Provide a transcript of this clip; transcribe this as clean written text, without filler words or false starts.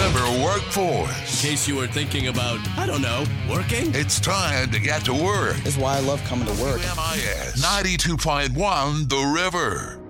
River Workforce. In case you were thinking about, I don't know, working? It's time to get to work. That's why I love coming to work. MIS 92.1 The River.